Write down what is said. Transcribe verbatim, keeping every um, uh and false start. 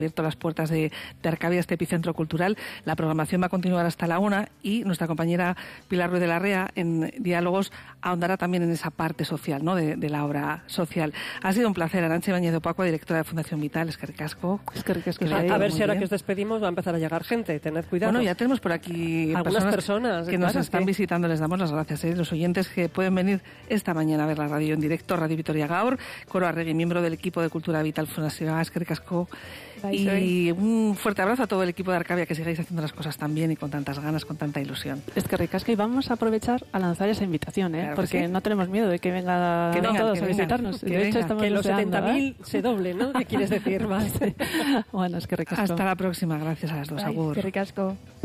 abierto las puertas de, de Arcavia, este epicentro cultural. La programación va a continuar hasta la una y nuestra compañera Pilar Ruiz de la Rea en Diálogos ahondará también en esa parte social, ¿no?, de, de la obra social. Ha sido un placer. Arantxa Ibáñez de Opacua, directora de Fundación Vital. Es que ricasco. Es que ricasco. A, a ver si ahora bien. Que os despedimos va a empezar a llegar gente. Tened cuidado. Bueno, ya tenemos por aquí algunas personas, personas que claro, nos están que... visitando. Les damos las gracias. ¿eh? Los oyentes que pueden venir esta mañana a ver la radio en directo. Radio Vitoria Gaur. Coro Arregui, miembro del equipo de Cultura Vital Fundación. Es que ricasco. Y un fuerte abrazo a todo el equipo de Arcavia, que sigáis haciendo las cosas tan bien y con tantas ganas, con tanta ilusión. Es que ricasco, y vamos a aprovechar a lanzar esa invitación, ¿eh? Claro, porque sí. no tenemos miedo de que venga que vengan, todos que a visitarnos. Que, de venga, hecho, estamos que los deseando, setenta mil ¿eh? se doble, ¿no? ¿Qué quieres decir más? Bueno, es que ricasco. Hasta la próxima. Gracias a las dos. Ay, Agur. que ricasco.